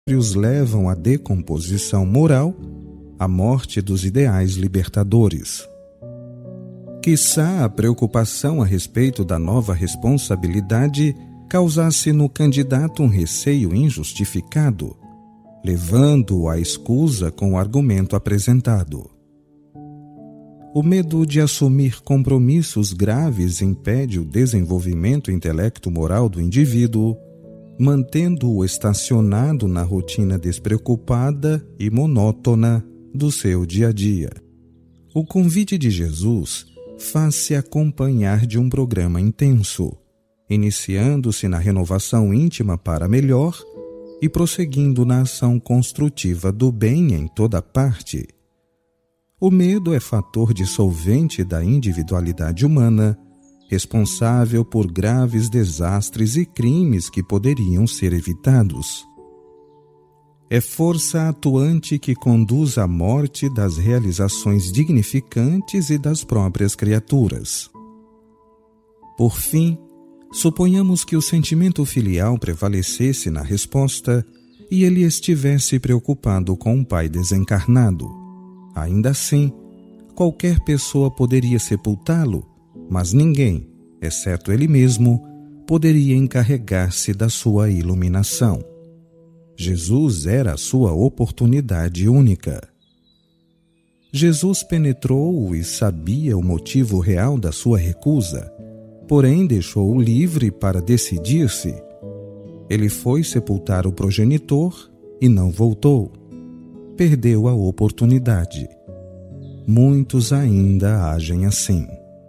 os levam à decomposição moral, à morte dos ideais libertadores. Quiçá a preocupação a respeito da nova responsabilidade causasse no candidato um receio injustificado, levando-o à escusa com o argumento apresentado. O medo de assumir compromissos graves impede o desenvolvimento intelecto-moral do indivíduo, mantendo-o estacionado na rotina despreocupada e monótona do seu dia a dia. O convite de Jesus faz-se acompanhar de um programa intenso, iniciando-se na renovação íntima para melhor e prosseguindo na ação construtiva do bem em toda parte. O medo é fator dissolvente da individualidade humana, responsável por graves desastres e crimes que poderiam ser evitados. É força atuante que conduz à morte das realizações dignificantes e das próprias criaturas. Por fim, suponhamos que o sentimento filial prevalecesse na resposta e ele estivesse preocupado com um pai desencarnado. Ainda assim, qualquer pessoa poderia sepultá-lo, mas ninguém, exceto ele mesmo, poderia encarregar-se da sua iluminação. Jesus era a sua oportunidade única. Jesus penetrou e sabia o motivo real da sua recusa, porém deixou-o livre para decidir-se. Ele foi sepultar o progenitor e não voltou. Perdeu a oportunidade. Muitos ainda agem assim.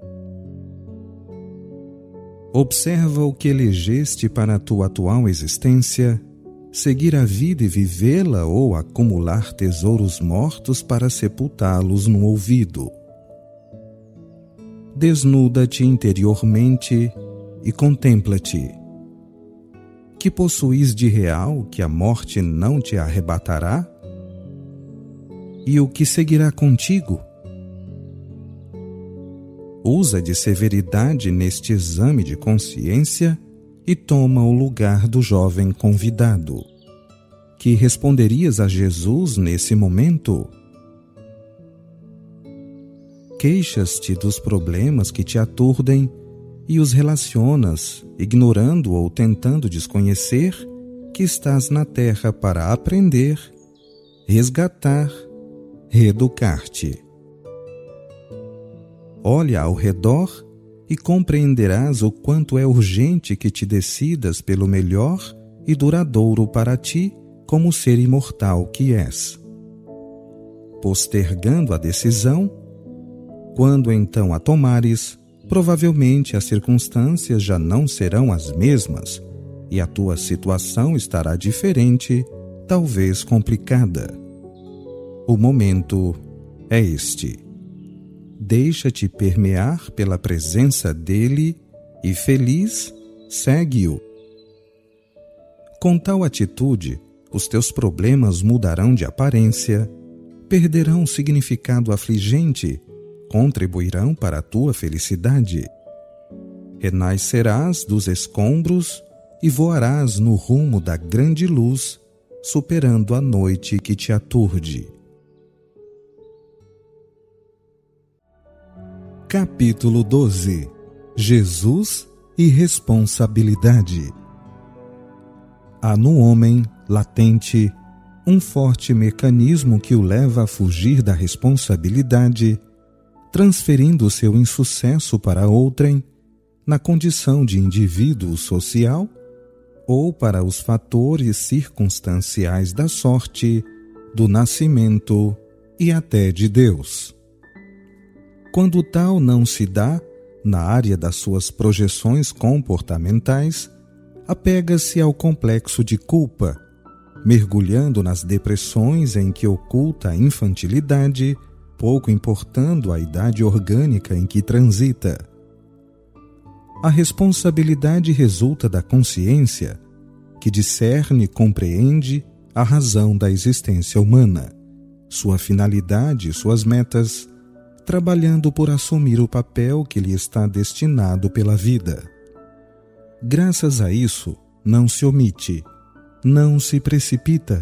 Observa o que elegeste para a tua atual existência, seguir a vida e vivê-la ou acumular tesouros mortos para sepultá-los no ouvido. Desnuda-te interiormente e contempla-te. Que possuis de real que a morte não te arrebatará? E o que seguirá contigo? Usa de severidade neste exame de consciência e toma o lugar do jovem convidado. Que responderias a Jesus nesse momento? Queixas-te dos problemas que te aturdem e os relacionas, ignorando ou tentando desconhecer que estás na terra para aprender, resgatar, reeducar-te. Olha ao redor e compreenderás o quanto é urgente que te decidas pelo melhor e duradouro para ti como ser imortal que és. Postergando a decisão, quando então a tomares, provavelmente as circunstâncias já não serão as mesmas e a tua situação estará diferente, talvez complicada. O momento é este. Deixa-te permear pela presença dele e, feliz, segue-o. Com tal atitude, os teus problemas mudarão de aparência, perderão o significado afligente, contribuirão para a tua felicidade. Renascerás dos escombros e voarás no rumo da grande luz, superando a noite que te aturde. Capítulo 12. Jesus e responsabilidade. Há no homem, latente, um forte mecanismo que o leva a fugir da responsabilidade, transferindo seu insucesso para outrem, na condição de indivíduo social, ou para os fatores circunstanciais da sorte, do nascimento e até de Deus. Quando tal não se dá, na área das suas projeções comportamentais, apega-se ao complexo de culpa, mergulhando nas depressões em que oculta a infantilidade, pouco importando a idade orgânica em que transita. A responsabilidade resulta da consciência, que discerne e compreende a razão da existência humana, sua finalidade e suas metas, trabalhando por assumir o papel que lhe está destinado pela vida. Graças a isso, não se omite, não se precipita,